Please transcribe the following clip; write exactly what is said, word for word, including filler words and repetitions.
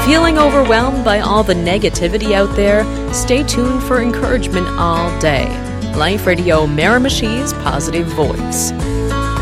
Feeling overwhelmed by all the negativity out there? Stay tuned for encouragement all day. Life Radio Miramichi's Positive Voice.